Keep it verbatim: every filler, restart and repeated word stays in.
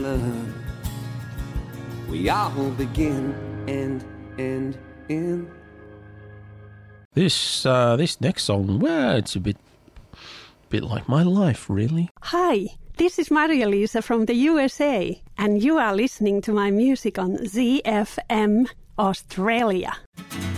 love. We all begin and end in. This uh, this next song, well, it's a bit, bit like my life, really. Hi, this is Maria-Lisa from the U S A, and you are listening to my music on Z F M Australia.